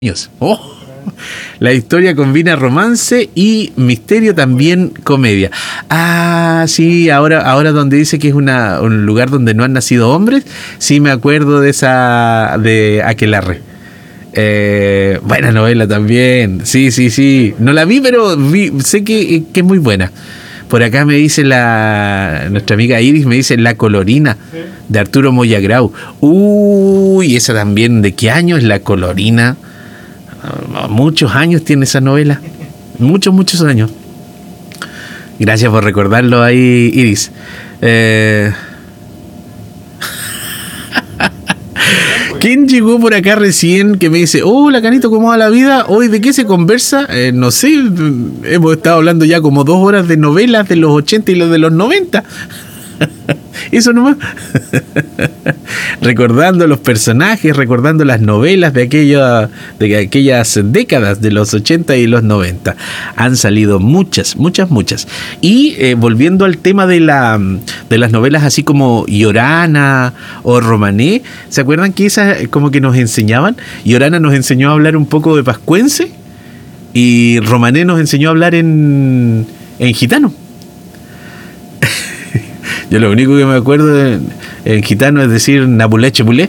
años. ¡Oh! La historia combina romance y misterio, también comedia. Ah, sí, ahora donde dice que es un lugar donde no han nacido hombres, sí me acuerdo de esa, de Aquelarre. Buena novela también. Sí. No la vi, pero sé que es muy buena. Por acá me dice nuestra amiga Iris, me dice La Colorina, de Arturo Moya Grau. Uy, esa también, ¿de qué año es La Colorina? Muchos años tiene esa novela. Muchos años. Gracias por recordarlo ahí, Iris. ¿Quién llegó por acá recién que me dice, hola Canito, ¿cómo va la vida? Hoy, ¿de qué se conversa? No sé, hemos estado hablando ya como 2 horas de novelas de los 80 y los de los 90. Eso nomás. Recordando los personajes, recordando las novelas de aquellas décadas de los 80 y los 90. Han salido muchas. Y volviendo al tema de las novelas así como Yorana o Romané, ¿se acuerdan que esas como que nos enseñaban? Yorana nos enseñó a hablar un poco de pascuense y Romané nos enseñó a hablar en gitano. Yo lo único que me acuerdo en gitano es decir Napulé Chepulé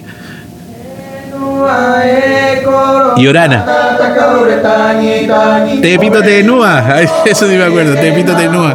y Orana. Tepito Tenúa, eso sí me acuerdo, Tepito Tenúa.